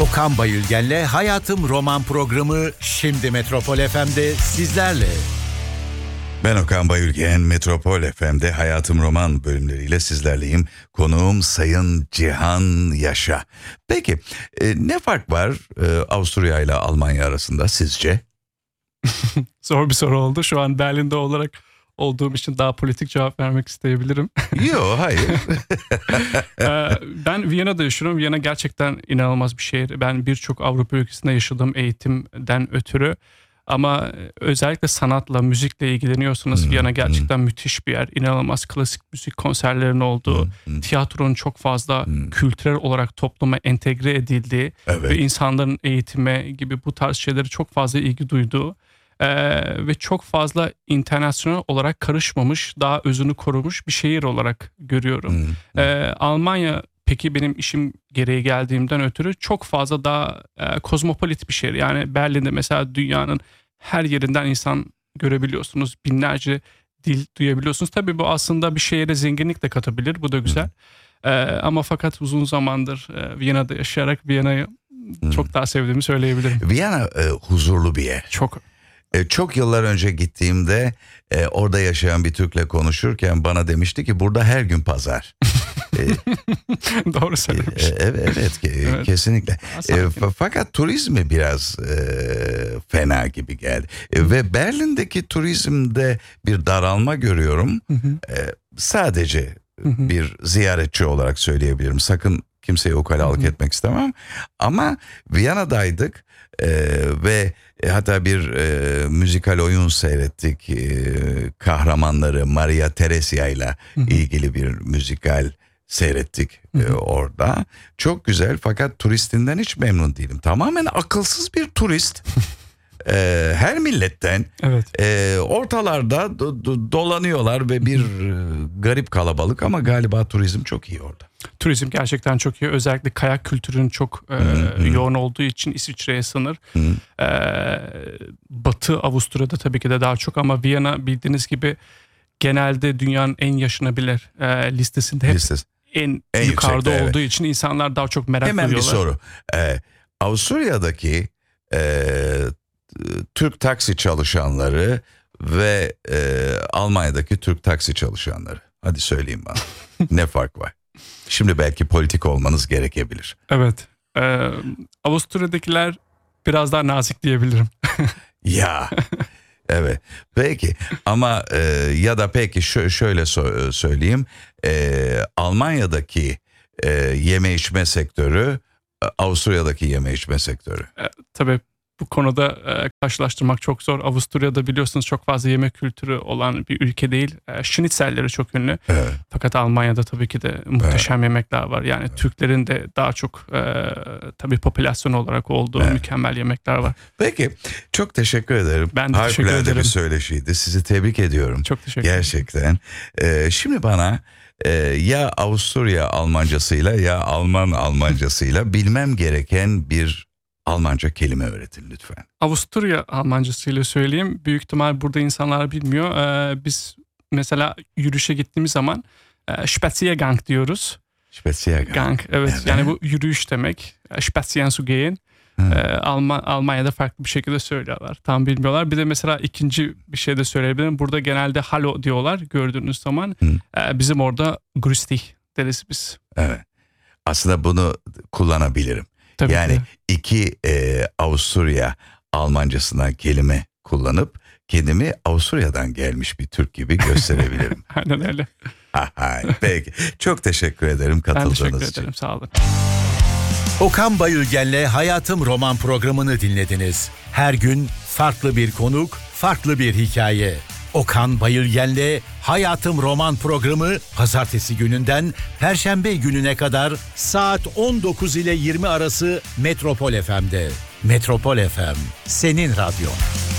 Okan Bayülgen'le Hayatım Roman programı şimdi Metropol FM'de sizlerle. Ben Okan Bayülgen, Metropol FM'de Hayatım Roman bölümleriyle sizlerleyim. Konuğum Sayın Cihan Yaşa. Peki ne fark var Avusturya ile Almanya arasında sizce? Zor bir soru oldu. Şu an Berlin'de olduğum için daha politik cevap vermek isteyebilirim. Yok, hayır. Ben Viyana'da yaşıyorum. Viyana gerçekten inanılmaz bir şehir. Ben birçok Avrupa ülkesinde yaşadım eğitimden ötürü. Ama özellikle sanatla, müzikle ilgileniyorsanız Viyana gerçekten müthiş bir yer. İnanılmaz klasik müzik konserlerinin olduğu, tiyatronun çok fazla kültürel olarak topluma entegre edildiği ve insanların eğitime gibi bu tarz şeylere çok fazla ilgi duyduğu ve çok fazla internasyonel olarak karışmamış, daha özünü korumuş bir şehir olarak görüyorum. Almanya peki benim işim gereği geldiğimden ötürü çok fazla daha kozmopolit bir şehir. Yani Berlin'de mesela dünyanın her yerinden insan görebiliyorsunuz. Binlerce dil duyabiliyorsunuz. Tabii bu aslında bir şehre zenginlik de katabilir. Bu da güzel. Ama fakat uzun zamandır Viyana'da yaşayarak Viyana'yı çok daha sevdiğimi söyleyebilirim. Viyana huzurlu bir yer. Çok. Çok yıllar önce gittiğimde orada yaşayan bir Türk'le konuşurken bana demişti ki burada her gün pazar. Doğru söylemiş. Evet, kesinlikle. Fakat turizmi biraz fena gibi geldi. Ve Berlin'deki turizmde bir daralma görüyorum. Sadece bir ziyaretçi olarak söyleyebilirim. Sakın kimseye ukalalık etmek istemem. Ama Viyana'daydık ve hatta bir müzikal oyun seyrettik. Kahramanları Maria Theresia ile ilgili bir müzikal seyrettik orada. Çok güzel fakat turistinden hiç memnun değilim. Tamamen akılsız bir turist. Her milletten ortalarda dolanıyorlar ve bir garip kalabalık ama galiba turizm çok iyi orada. Turizm gerçekten çok iyi. Özellikle kayak kültürünün çok yoğun olduğu için İsviçre'ye sınır. Batı Avusturya'da tabii ki de daha çok ama Viyana bildiğiniz gibi genelde dünyanın en yaşanabilir listesinde hep en yukarıda olduğu için insanlar daha çok merak duyuyorlar. Hemen bir soru. Avusturya'daki Türk taksi çalışanları ve Almanya'daki Türk taksi çalışanları. Hadi söyleyin bana. Ne fark var? Şimdi belki politik olmanız gerekebilir. Evet. Avusturya'dakiler biraz daha nazik diyebilirim. Ya. Evet. Peki. Ama ya da peki şöyle söyleyeyim. Almanya'daki yeme içme sektörü, Avusturya'daki yeme içme sektörü. Tabii. Bu konuda karşılaştırmak çok zor. Avusturya'da biliyorsunuz çok fazla yemek kültürü olan bir ülke değil. Schnitzelleri çok ünlü. Evet. Fakat Almanya'da tabii ki de muhteşem yemekler var. Yani Türklerin de daha çok tabii popülasyon olarak olduğu mükemmel yemekler var. Peki. Çok teşekkür ederim. Ben de teşekkür ederim. Harikulade bir söyleşiydi. Sizi tebrik ediyorum. Çok teşekkür ederim. Gerçekten. Şimdi bana ya Avusturya Almancasıyla ya Alman Almancasıyla bilmem gereken bir Almanca kelime öğretin lütfen. Avusturya Almancasıyla söyleyeyim. Büyük ihtimal burada insanlar bilmiyor. Biz mesela yürüyüşe gittiğimiz zaman Spaziergang diyoruz. Spaziergang. Evet. Yani bu yürüyüş demek. Spazieren zu gehen. Almanya'da farklı bir şekilde söylüyorlar. Tam bilmiyorlar. Bir de mesela ikinci bir şey de söyleyebilirim. Burada genelde hallo diyorlar gördüğünüz zaman. Bizim orada grüß dich deriz biz. Evet. Aslında bunu kullanabilirim. Tabii yani ki. İki Avusturya Almancasından kelime kullanıp kendimi Avusturya'dan gelmiş bir Türk gibi gösterebilirim. Aynen öyle. Peki. Çok teşekkür ederim katıldığınız için. Ben teşekkür ederim. Sağ olun. Okan Bayülgen'le Hayatım Roman programını dinlediniz. Her gün farklı bir konuk, farklı bir hikaye. Okan Bayülgen'le Hayatım Roman programı pazartesi gününden perşembe gününe kadar saat 19 ile 20 arası Metropol FM'de. Metropol FM, senin radyon.